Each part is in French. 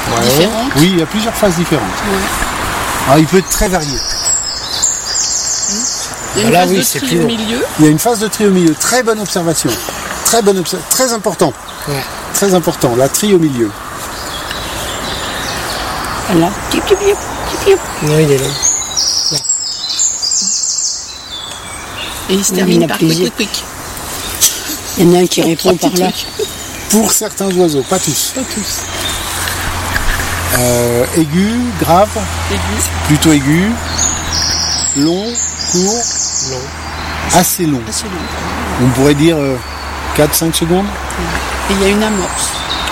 différentes. Oui, il y a plusieurs phases différentes. Ouais. Alors, il peut être très varié. Il y a une Là, phase oui, de c'est tri plus au long. milieu. Il y a une phase de tri au milieu. Très bonne observation. Très important. Ouais. Très important. La tri au milieu. Voilà. Non, il est long. Et il se Oui, termine il y en a par plusieurs. quick, quick. Il y en a un qui répond Trois par là. petits trucs. Pour certains oiseaux, pas tous. Pas tous. Aigu, grave, Aigu. plutôt aigu. Long, court, Non. assez long. Assez long. On pourrait dire 4-5 secondes. Et il y a une amorce.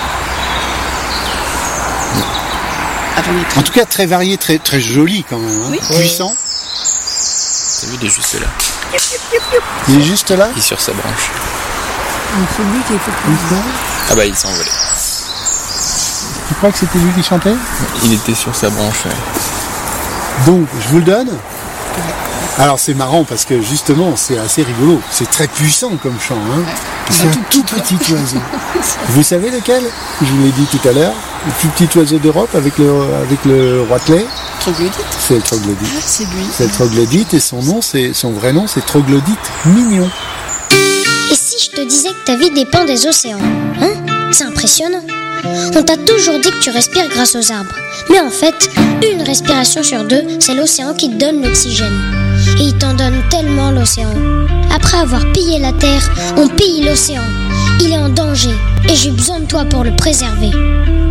Avant les En tri. tout cas, très varié, très, très joli quand même. Hein. Oui. Puissant. T'as vu, il est juste là. Il est juste là. Il est sur sa branche. C'est lui qui est fait. Ah bah il s'est envolé. Tu crois que c'était lui qui chantait? Il était sur sa branche. Ouais. Donc, je vous le donne. Alors, c'est marrant parce que justement, c'est assez rigolo. C'est très puissant comme chant. Hein. C'est un tout petit oiseau. Vous savez lequel? Je vous l'ai dit tout à l'heure. Le plus petit oiseau d'Europe avec le roitelet. Troglodyte. C'est le troglodyte. Ah, c'est lui. C'est le troglodyte et son vrai nom, c'est troglodyte mignon. Et si je te disais que ta vie dépend des océans? Hein? C'est impressionnant. On t'a toujours dit que tu respires grâce aux arbres. Mais en fait, une respiration sur deux, c'est l'océan qui te donne l'oxygène. Et il t'en donne tellement, l'océan. Après avoir pillé la terre, on pille l'océan. Il est en danger et j'ai besoin de toi pour le préserver.